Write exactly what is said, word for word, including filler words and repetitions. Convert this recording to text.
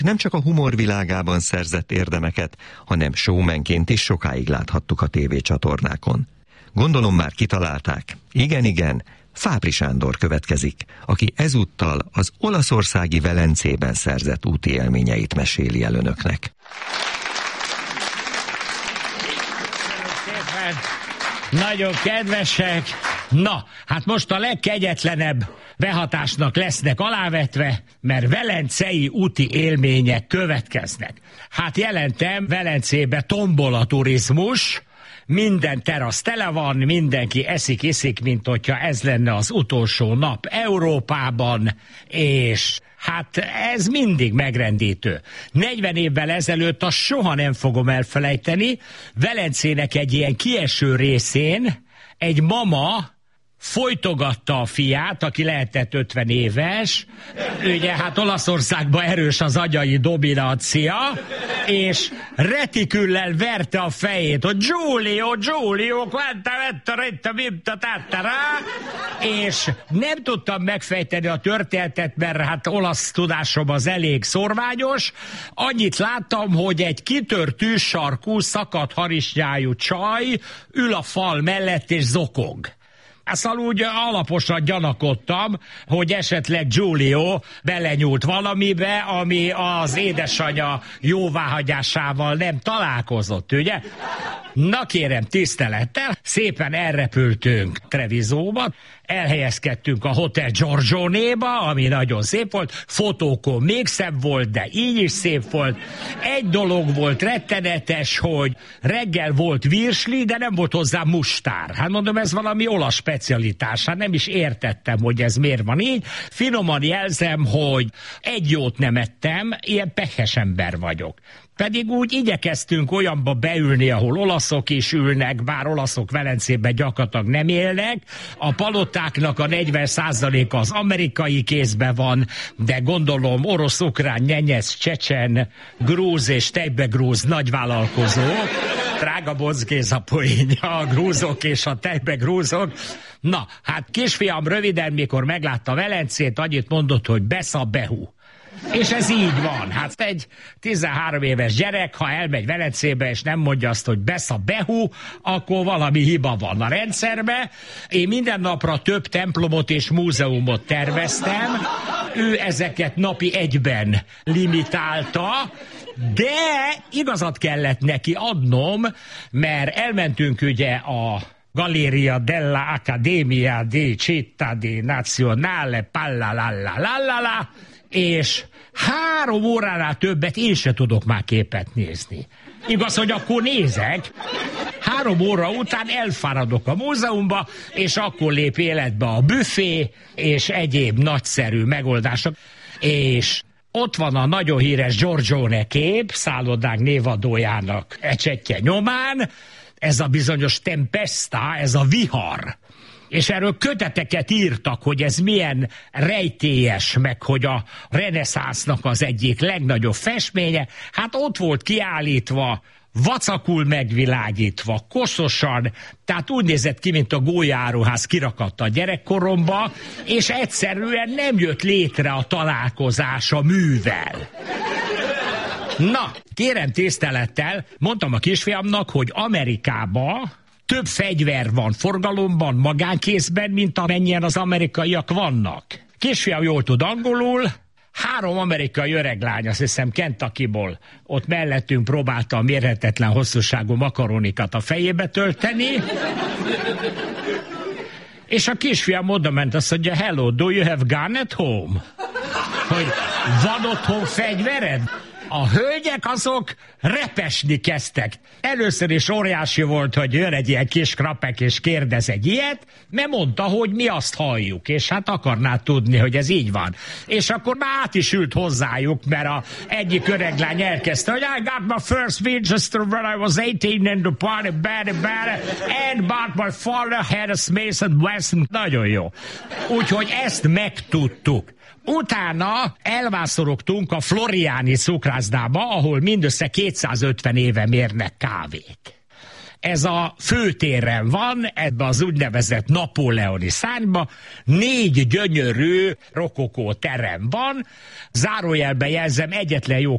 Nem csak a humor világában szerzett érdemeket, hanem showmanként is sokáig láthattuk a tévécsatornákon. Gondolom már kitalálták. Igen, igen, Fábry Sándor következik, aki ezúttal az olaszországi Velencében szerzett úti élményeit meséli el önöknek. Nagyon kedvesek! Na, hát most a legkegyetlenebb behatásnak lesznek alávetve, mert velencei úti élmények következnek. Hát jelentem, Velencébe tombol a turizmus, minden terasz tele van, mindenki eszik-iszik, mint hogyha ez lenne az utolsó nap Európában, és hát ez mindig megrendítő. negyven évvel ezelőtt azt soha nem fogom elfelejteni, Velencének egy ilyen kieső részén egy mama folytogatta a fiát, aki lehetett ötven éves, ugye hát Olaszországban erős az agyai dominancia, és retiküllel verte a fejét, hogy Giulio, Giulio, quanta vetta, retta, vimta, tattara, és nem tudtam megfejteni a történetet, mert hát olasz tudásom az elég szorványos, annyit láttam, hogy egy kitört tűzsarkú, szakadt harisnyájú csaj ül a fal mellett és zokog. Szóval úgy alaposan gyanakodtam, hogy esetleg Giulio belenyúlt valamibe, ami az édesanyja jóváhagyásával nem találkozott, ugye? Na kérem, tisztelettel, szépen elrepültünk Trevisóba, elhelyezkedtünk a Hotel Giorgionéba, ami nagyon szép volt, fotókon még szebb volt, de így is szép volt. Egy dolog volt rettenetes, hogy reggel volt virsli, de nem volt hozzá mustár. Hát mondom, ez valami olasz specialitás, hát nem is értettem, hogy ez miért van így. Finoman jelzem, hogy egy jót nem ettem, ilyen pehes ember vagyok. Pedig úgy igyekeztünk olyanba beülni, ahol olaszok is ülnek, bár olaszok Velencében gyakorlatilag nem élnek. A palotáknak a negyven százaléka az amerikai kézben van, de gondolom orosz, ukrán, nyenyesz, csecsen, grúz és tejbegrúz nagyvállalkozók. Drága Boczkéz a poénja, a grúzok és a tejbegrúzok. Na, hát kisfiam röviden, mikor meglátta Velencét, annyit mondott, hogy besza behu. És ez így van. Hát egy tizenhárom éves gyerek, ha elmegy Velencébe, és nem mondja azt, hogy besza behu, akkor valami hiba van a rendszerbe. Én minden napra több templomot és múzeumot terveztem. Ő ezeket napi egyben limitálta, de igazat kellett neki adnom, mert elmentünk ugye a Galleria della Accademia di Città di Nazionale Pallalallalala, és három óránál többet én se tudok már képet nézni. Igaz, hogy akkor nézek, három óra után elfáradok a múzeumba, és akkor lép életbe a büfé, és egyéb nagyszerű megoldások, és ott van a nagyon híres Giorgione kép, szállodánk névadójának ecsettje nyomán, ez a bizonyos tempesta, ez a vihar. És erről köteteket írtak, hogy ez milyen rejtélyes, meg hogy a reneszánsznak az egyik legnagyobb festménye. Hát ott volt kiállítva, vacakul megvilágítva, koszosan, tehát úgy nézett ki, mint a gólyaáruház kirakatta a gyerekkoromba, és egyszerűen nem jött létre a találkozás a művel. Na, kérem tisztelettel, mondtam a kisfiamnak, hogy Amerikában több fegyver van forgalomban, magánkézben, mint amennyien az amerikaiak vannak. Kisfiam jól tud angolul, három amerikai öreglány, azt hiszem Kentuckyból, ott mellettünk próbálta a mérhetetlen hosszúságú makaronikat a fejébe tölteni, és a kisfiam oda ment, azt mondja, hello, do you have gun at home? Hogy van otthon fegyvered? A hölgyek azok repesni kezdtek. Először is óriási volt, hogy jön egy ilyen kis krapek és kérdez egy ilyet, mert mondta, hogy mi azt halljuk, és hát akarná tudni, hogy ez így van. És akkor már át is ült hozzájuk, mert a egyik öreglány elkezdte, hogy I got my first Winchester when I was eighteen and the party bad bad and but my father had a Smith and Wesson. Nagyon jó. Úgyhogy ezt megtudtuk. Utána elvászorogtunk a Floriani cukrászdába, ahol mindössze kétszázötven éve mérnek kávét. ez a főtéren van, ebbe az úgynevezett napóleoni szárnyba, négy gyönyörű rokokó terem van, zárójelben jelzem, egyetlen jó